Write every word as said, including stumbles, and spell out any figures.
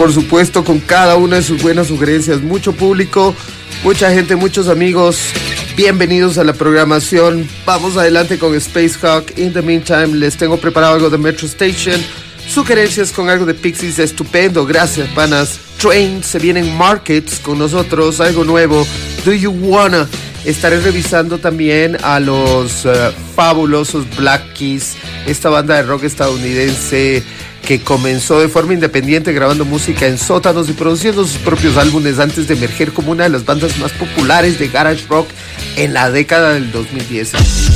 por supuesto, con cada una de sus buenas sugerencias. Mucho público, mucha gente, muchos amigos. Bienvenidos a la programación. Vamos adelante con Space Hawk. In the meantime, les tengo preparado algo de Metro Station. Sugerencias con algo de Pixies, estupendo. Gracias, panas. Train, se vienen Markets con nosotros, algo nuevo. Do You Wanna? Estaré revisando también a los uh, fabulosos Black Keys, esta banda de rock estadounidense que comenzó de forma independiente grabando música en sótanos y produciendo sus propios álbumes antes de emerger como una de las bandas más populares de garage rock en la década del dos mil diez.